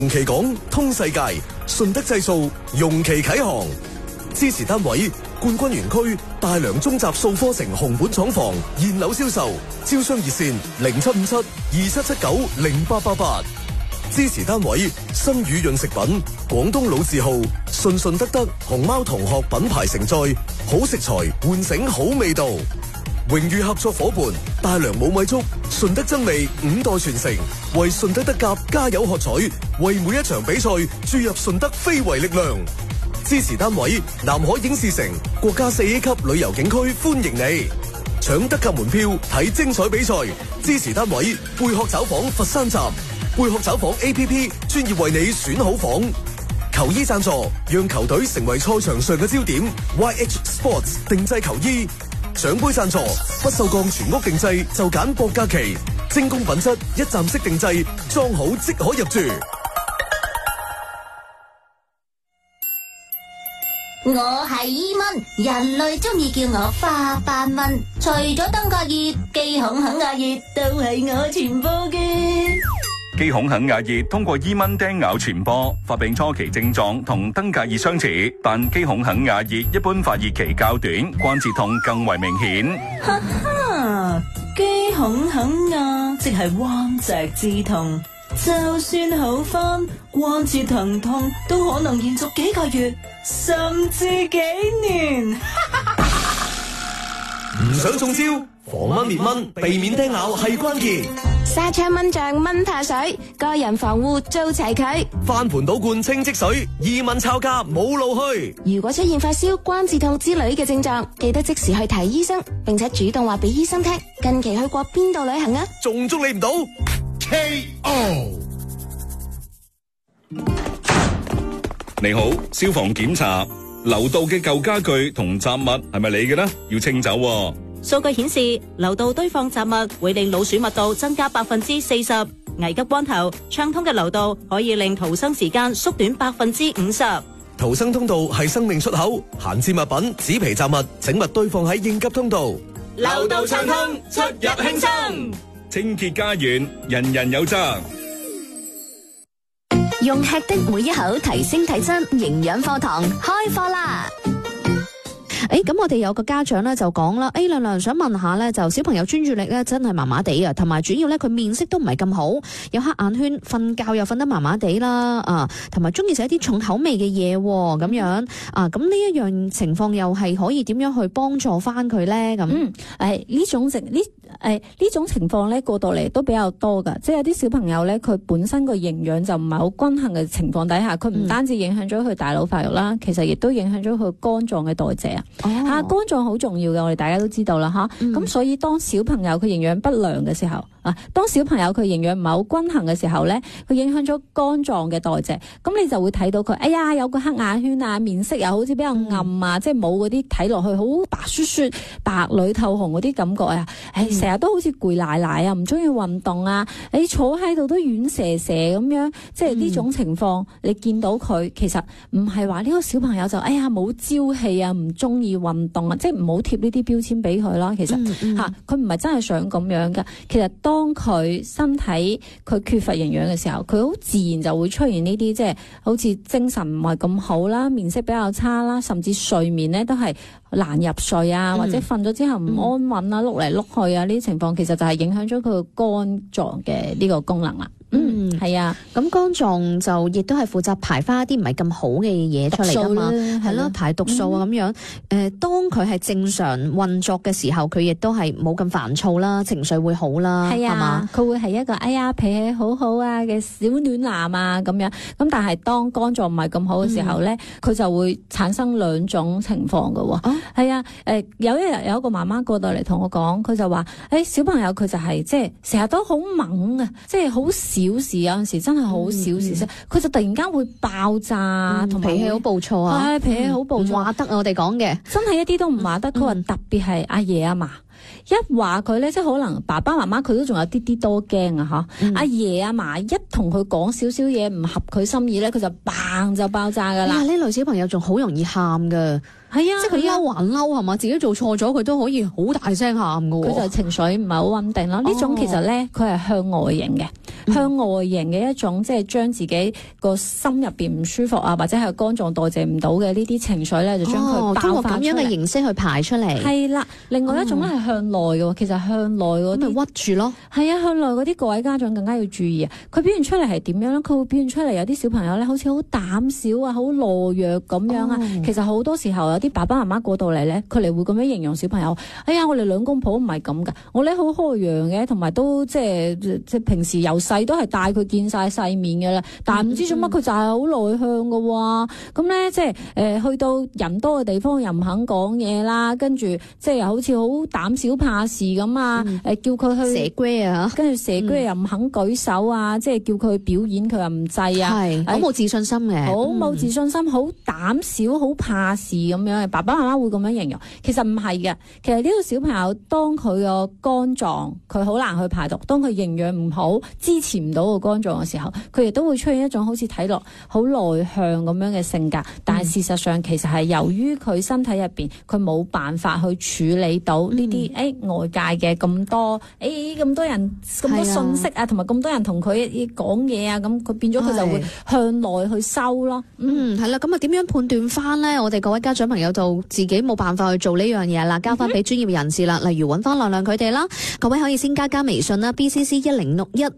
容其港通世界，順德製造容其啟航。支持單位冠軍園區大良中集塑科城紅本廠房現樓銷售，招商熱線075727790888。支持單位新宇潤食品廣東老字號順順德德熊貓同學品牌承載，好食材喚醒好味道。榮譽合作伙伴大良冇米粥，順德真味5代傳承，為順德德甲加油喝彩，為每一場比賽注入順德非遺力量。支持單位南海影視城國家4A 級旅遊景區歡迎你，搶德甲門票睇精彩比賽。支持單位貝殼找房佛山站，貝殼找房 APP 專業為你選好房。球衣贊助讓球隊成為賽場上嘅焦點， YH Sports 定製球衣。獎杯贊助不鏽鋼全屋定製就揀博嘉祺，精工品質一站式定製，裝好即可入住。 我係伊蚊，人類中意叫我花斑蚊，除咗登革熱、肌孔肯亞熱都係我傳播嘅。 肌孔肯亞熱通過伊蚊叮咬傳播，發病初期症狀同登革熱相似，但肌孔肯亞熱一般發熱期較短，關節痛更為明顯。 哈哈，肌孔肯亞即係彎脊之痛，就算好返，關節疼痛都可能延續幾個月，甚至幾年。 唔想中招，防蚊滅蚊，避免叮咬係關鍵。 沙槍蚊帳蚊怕水，個人防護做齊佢。 翻盤倒罐清積水，易蚊抄家冇路去。 如果出現發燒、關節痛之類嘅症狀，記得即時去睇醫生，並且主動話俾醫生聽近期去過邊度旅行啊！ 仲捉你唔到 KO。 你好，消防檢查，樓道嘅舊家具同雜物係咪你嘅呢？要清走喎。 數據顯示，樓道堆放雜物會令老鼠密度增加40%。危急關頭，暢通嘅樓道可以令逃生時間縮短50%。 逃生通道係生命出口，閒置物品、紙皮雜物請勿堆放喺應急通道。 樓道暢通，出入輕鬆。 清潔家園，人人有責。 用吃的每一口提升體質，營養課堂開課啦！ 咁我哋有個家長咧就講啦，亮亮想問下咧，就小朋友專注力咧真係麻麻地啊，同埋主要咧佢面色都唔係咁好，有黑眼圈，瞓覺又瞓得麻麻地啦，同埋中意食一啲重口味嘅嘢咁樣咁呢一樣情況又係可以點樣去幫助翻佢咧？咁呢種情況咧過到嚟都比較多噶，即係有啲小朋友咧佢本身個營養就唔係好均衡嘅情況底下，佢唔單止影響咗佢大腦發育啦，其實亦都影響咗佢肝臟嘅代謝啊。肝臟好重要嘅，我哋大家都知道啦，咁所以當小朋友佢營養不良嘅時候，當小朋友佢營養唔係好均衡嘅時候咧，佢影響咗肝臟嘅代謝，咁你就會睇到佢，有個黑眼圈啊，面色又好似比較暗啊，即係冇嗰啲睇落去好白雪雪、白裏透紅嗰啲感覺啊，成日都好似攰賴賴啊，唔中意運動啊，坐喺度都軟蛇蛇咁樣，即係呢種情況，你見到佢其實唔係話呢個小朋友就冇朝氣啊，唔中意運動啊，即係唔好貼呢啲標籤俾佢啦。其實佢唔係真係想咁樣噶。其實當佢身體佢缺乏營養嘅時候，佢好自然就會出現呢啲，即係好似精神唔係咁好啦，面色比較差啦，甚至睡眠咧都係難入睡啊，或者瞓咗之後唔安穩啊，碌嚟碌去啊，呢啲情況其實就係影響咗佢肝臟嘅呢個功能啦。係啊， 咁肝臟就亦都係負責排翻一啲唔係咁好嘅嘢出嚟噶嘛，係咯，排毒素啊咁樣。當佢係正常運作嘅時候，佢亦都係冇咁煩躁啦，情緒會好啦，係嘛？ 佢會係一個脾氣好好啊嘅小暖男啊咁樣。咁但係當肝臟唔係咁好嘅時候咧，佢就會產生兩種情況噶。係啊，有一日有一個媽媽過到嚟同我講，佢就話：小朋友佢就係即係成日都好猛啊，即係好小事，有陣時真係好小事啫，佢就突然間會爆炸，同脾氣好暴躁啊！ 脾氣好暴躁， 話得我哋講嘅， 真係一啲都唔話得。佢話特別係阿爺阿嫲，一話佢咧，即係可能爸爸媽媽佢都仲有啲啲多驚啊！阿爺阿嫲一同佢講少少嘢唔合佢心意咧，佢就砰就爆炸噶啦！ 呢類小朋友仲好容易喊噶。係啊，即係佢嬲還嬲係嘛，自己做錯咗佢都可以好大聲喊噶。 佢就情緒唔係好穩定咯。呢種其實咧，佢係向外型嘅。 向外型嘅一種即係將自己個心入邊唔舒服啊，或者係肝臟代謝唔到嘅呢啲情緒咧，就將佢通過咁爆發出嚟。 樣嘅形式去排出嚟。 係啦，另外一種咧係向內嘅喎，其實向內嗰啲咪屈住咯。 係啊，向內嗰啲各位家長更加要注意啊！佢表現出嚟係點樣咧？佢會表現出嚟有啲小朋友咧，好似好膽小啊，好懦弱咁樣啊。其實好多時候有啲爸爸媽媽過到嚟咧，佢哋會咁樣形容小朋友：哎呀，我哋兩公婆唔係咁噶，我哋好開揚嘅，同埋都即係平時由細都係帶佢見晒世面嘅啦。但係唔知做乜佢就係好內向嘅喎。咁咧即係去到人多嘅地方又唔肯講嘢啦，跟住即係又好似好膽小怕事咁啊！叫佢去蛇龜啊， 跟住蛇龜又唔肯舉手啊！即係叫佢去表演，佢又唔制啊！ 係好冇自信心嘅， 好冇自信心，好膽小，好怕事咁樣。爸爸媽媽會咁樣形容，其實唔係嘅。其實呢個小朋友當佢個肝臟佢好難去排毒，當佢營養唔好，支持唔到個肝臟嘅時候，佢亦都會出現一種好似睇落好內向咁樣嘅性格。但係事實上其實係由於佢身體入邊佢冇辦法去處理到呢啲外界嘅咁多咁多人咁多信息啊，同埋咁多人同佢講嘢啊，咁佢變咗佢就會向內去收咯。 係啦，咁啊點樣判斷翻呢？我哋各位家長朋友就自己冇辦法去做呢樣嘢啦，交翻俾專業人士啦。例如揾翻亮亮佢哋啦，各位可以先加微信啦 ，BCC1061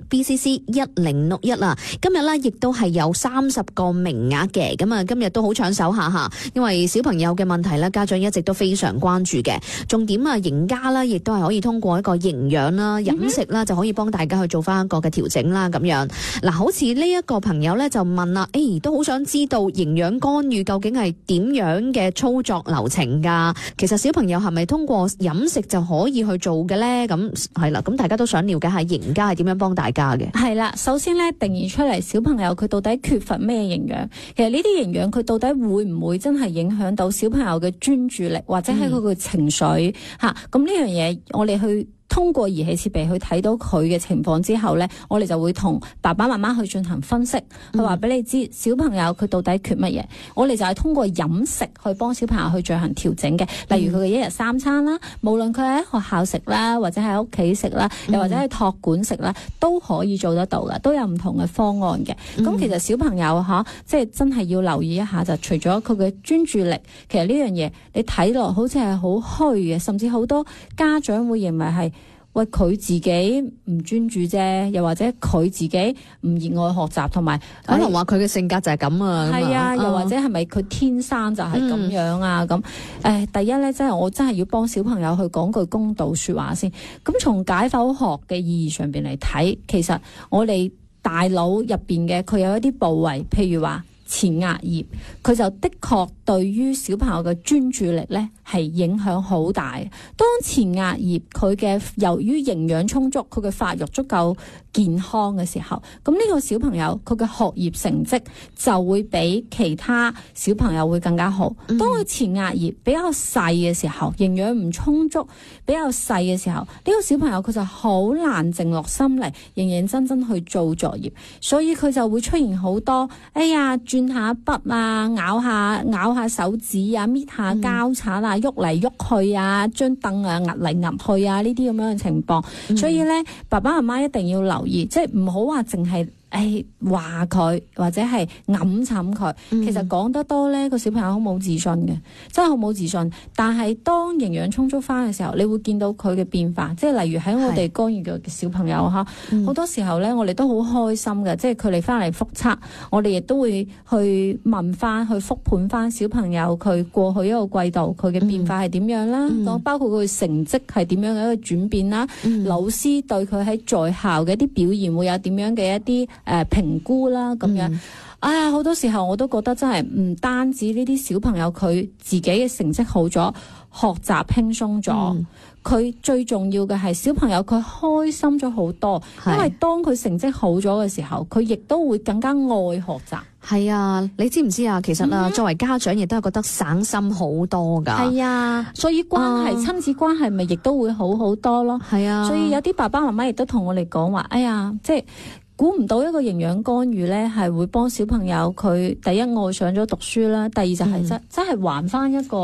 BCC1061啦。今日呢亦都係有30個名額嘅，咁啊今日都好搶手下，因為小朋友嘅問題呢，家長一直都非常關注嘅。重點啊，贏家啦，亦都係可以通過一個營養啦、飲食啦，就可以幫大家去做翻一個嘅調整啦，咁樣。嗱，好似呢一個朋友咧就問啦，都好想知道營養干預究竟係點樣嘅操作流程㗎？其實小朋友係咪通過飲食就可以去做嘅咧？咁係啦，咁大家都想了解下贏家係點樣幫大家嘅。 係啦，首先咧定義出嚟小朋友佢到底缺乏咩營養？其實呢啲營養佢到底會唔會真係影響到小朋友嘅專注力或者係佢嘅情緒嚇？咁呢樣嘢我哋去通過儀器設備去睇到佢嘅情況之後呢，我哋就會同爸爸媽媽去進行分析，去話俾你知小朋友佢到底缺乜嘢。我哋就係通過飲食去幫小朋友去進行調整嘅，例如佢嘅一日3餐啦，無論佢喺學校食啦，或者喺屋企食啦，又或者喺託管食啦，都可以做得到嘅，都有唔同嘅方案嘅。咁其實小朋友即係真係要留意一下，就除咗佢嘅專注力，其實呢樣嘢你睇落好似係好虛嘅，甚至好多家長會認為係喂佢自己唔專注啫，又或者佢自己唔熱愛學習，同埋可能話佢嘅性格就係咁啊。 係啊，又或者係咪佢天生就係咁樣啊？咁第一咧，真係我真係要幫小朋友去講句公道說話先。咁從解剖學嘅意義上邊嚟睇，其實我哋大腦入邊嘅佢有一啲部位，譬如話前額葉，佢就的確對於小朋友嘅專注力咧係影響好大。當前額葉佢嘅由於營養充足，佢嘅發育足夠健康嘅時候，咁呢個小朋友佢嘅學業成績就會比其他小朋友會更加好。當佢前額葉比較細嘅時候，營養唔充足，比較細嘅時候，呢個小朋友佢就好難靜落心嚟認認真真去做作業，所以佢就會出現好多轉下筆啊，咬下手指啊，搣下膠擦啊，喐嚟喐去啊，將凳啊壓嚟壓去啊，呢啲咁樣嘅情況。所以咧，爸爸媽媽一定要留意，即係唔好話淨係話佢或者係揞沉佢。其實講得多咧，個小朋友好冇自信嘅，真係好冇自信。但係當營養充足翻嘅時候，你會見到佢嘅變化。即係例如喺我哋干預嘅小朋友好多時候咧，我哋都好開心嘅。即係佢哋翻嚟復測，我哋亦都會去問翻、去復盤翻小朋友佢過去一個季度佢嘅變化係點樣啦。包括佢成績係點樣嘅一個轉變啦。老師對佢喺在校嘅一啲表現會有點樣嘅一啲評估啦，咁樣好多時候我都覺得真係唔單止呢啲小朋友佢自己嘅成績好咗，學習輕鬆咗，佢最重要嘅係小朋友佢開心咗好多，因為當佢成績好咗嘅時候，佢亦都會更加愛學習。 係啊，你知唔知啊？其實作為家長亦都係覺得省心好多噶。 係啊，所以親子關係咪亦都會好好多咯。係啊，所以有啲爸爸媽媽亦都同我哋講話，即係估唔到一個營養干預咧，係會幫小朋友佢第一愛上咗讀書啦，第二就係真係還翻一個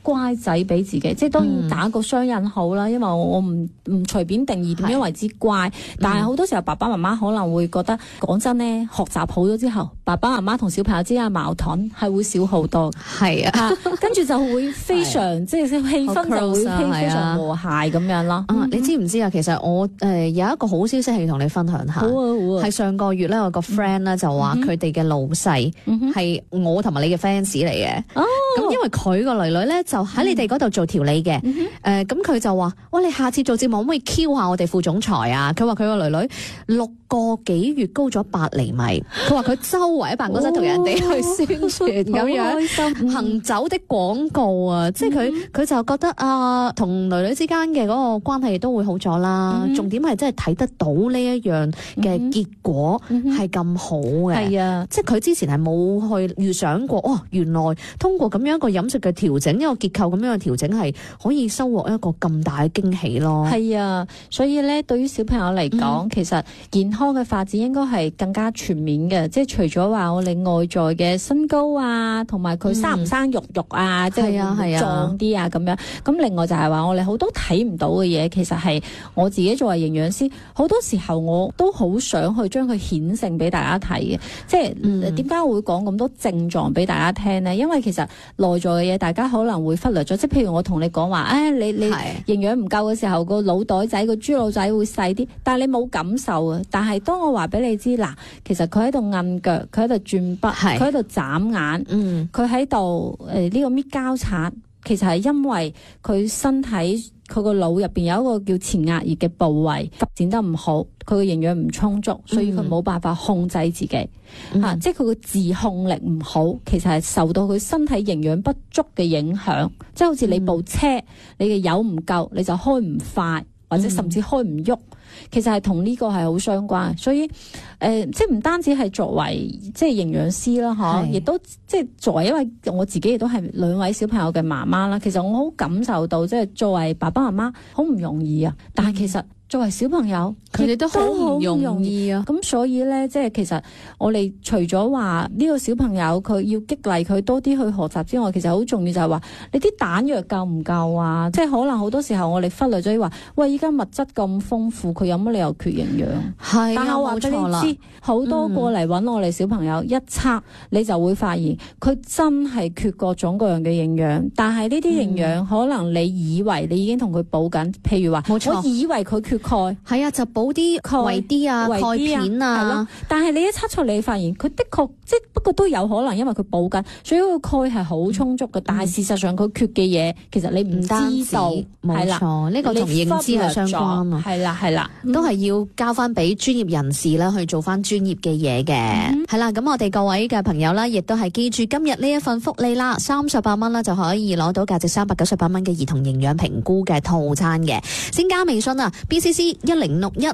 乖仔俾自己，即係當然打個雙引號啦，因為我唔隨便定義點樣為之乖，但係好多時候爸爸媽媽可能會覺得，講真咧，學習好咗之後，爸爸媽媽同小朋友之間嘅矛盾係會少好多， 係啊， 跟住就會非常即係氣氛就會非常和諧咁樣咯。 你知唔知啊？其實我有一個好消息係要同你分享下， 好啊， 係上個月咧，我個 friend 咧就話佢哋嘅老細係我同埋你嘅 fans 嚟嘅。咁因為佢個女女咧就喺你哋嗰度做調理嘅，咁佢就話：喂，你下次做節目可唔可以 Q 下我哋副總裁啊？佢話佢個女女6個幾月高咗8厘米，佢話佢周圍喺辦公室同人哋去宣傳咁樣，行走的廣告啊！即係佢就覺得啊，同女女之間嘅嗰個關係都會好咗啦。重點係真係睇得到呢一樣嘅結果係咁好嘅，係啊！即係佢之前係冇去預想過，原來通過咁樣一個飲食嘅調整，一個結構咁樣嘅調整係可以收穫一個咁大嘅驚喜咯。 係啊，所以咧對於小朋友嚟講，其實健康嘅發展應該係更加全面嘅，即係除咗話我哋外在嘅身高啊，同埋佢生唔生肉啊，即係壯啲啊咁樣。咁另外就係話我哋好多睇唔到嘅嘢，其實係我自己作為營養師，好多時候我都好想去將佢顯性俾大家睇嘅。即係點解我會講咁多症狀俾大家聽呢？因為其實內在嘅嘢大家可能會忽略咗，即係譬如我同你講話，你營養唔夠嘅時候，個腦袋仔個豬腦仔會細啲，但係你冇感受啊。但係當我話俾你知，嗱，其實佢喺度摁腳，佢喺度轉筆，佢喺度眨眼，佢喺度呢個搣膠擦，其實係因為佢身體佢個腦入邊有一個叫前額葉嘅部位發展得唔好，佢個營養唔充足，所以佢冇辦法控制自己，即係佢個自控力唔好，其實係受到佢身體營養不足嘅影響，即係好似你部車，你嘅油唔夠，你就開唔快，或者甚至開唔喐。其實係同呢個係好相關，所以即係唔單止係作為即係營養師啦，亦都即係作為，因為我自己亦都係2位小朋友嘅媽媽啦。其實我好感受到，即係作為爸爸媽媽好唔容易啊，但係其實作為小朋友，佢哋都好唔容易啊。咁所以咧，即係其實我哋除咗話呢個小朋友佢要激勵佢多啲去學習之外，其實好重要就係話你啲彈藥夠唔夠啊？即係可能好多時候我哋忽略咗話，喂，依家物質咁豐富，佢有乜理由缺營養？係，但係我話俾你知，好多過嚟揾我哋小朋友一測，你就會發現佢真係缺各種各樣嘅營養。但係呢啲營養可能你以為你已經同佢補緊，譬如話，我以為佢缺鈣，係啊，就補啲維 D 啊、鈣片啊，係咯。但係你一測出嚟，你發現佢的確即係不過都有可能，因為佢補緊，所以個鈣係好充足嘅。但係事實上佢缺嘅嘢，其實你唔知道，冇錯，呢個同認知係相關啊。係啦， 都係要交翻俾專業人士啦，去做翻專業嘅嘢嘅。係啦，咁我哋各位嘅朋友啦，亦都係記住今日呢一份福利啦，38蚊啦就可以攞到價值398蚊嘅兒童營養評估嘅套餐嘅。先加微信啊 ，BCC1061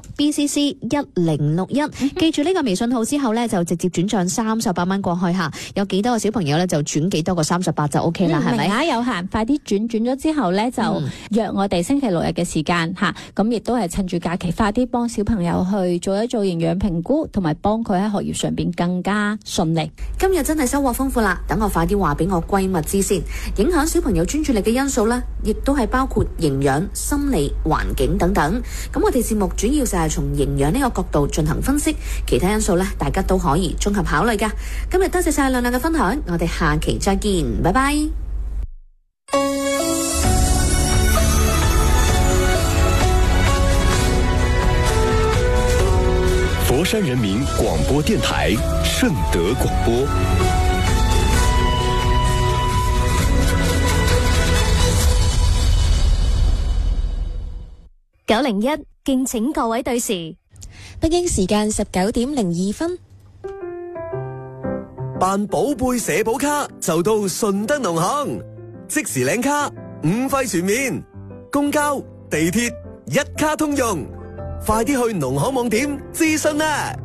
BCC1061，記住呢個微信號之後呢，就直接轉賬38蚊過去吓，有幾多個小朋友呢，就轉幾多個38就 OK 啦，係咪？ 名額有限，快啲轉咗之後呢，就約我哋星期6日嘅時間吓，咁亦都係趁住假期快啲幫小朋友去做一做營養評估，同埋幫佢喺學業上邊更加順利。 今日真係收穫豐富啦，等我快啲話俾我閨蜜知先。影響小朋友專注力嘅因素呢，亦都係包括營養、心理、環境等等。咁我哋節目主要就係從營養呢個角度進行分析，其他因素呢，大家都可以綜合考慮噶。今日多謝晒亮亮嘅分享，我哋下期再見，拜拜。 佛山人民廣播電台順德廣播。 901，敬請各位對時。北京時間19:02。 辦寶貝社保卡就到順德農行，即時領卡5費全面，公交、地鐵一卡通用，快啲去農行網點諮詢啦！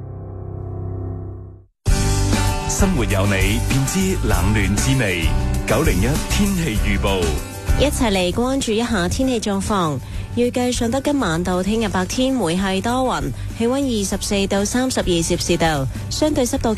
生活有你，便知冷暖滋味。901天氣預報， 一齊嚟關注一下天氣狀況。預計順德今晚到聽日白天會係多雲，氣溫24到32攝氏度，相對濕度